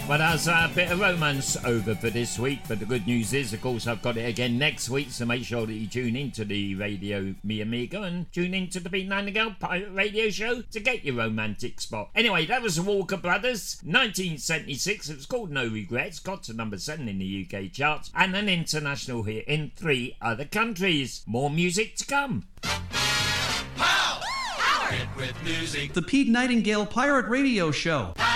Well, that's a bit of romance over for this week, but the good news is, of course, I've got it again next week, so make sure that you tune into the Radio Mi Amigo and tune into the Beat Nightingale Pirate Radio Show to get your romantic spot. Anyway, that was the Walker Brothers, 1976. It was called No Regrets, got to number 7 in the UK charts, and an international hit in 3 other countries. More music to come. Pow! Power! Hit with music. The Pete Nightingale Pirate Radio Show.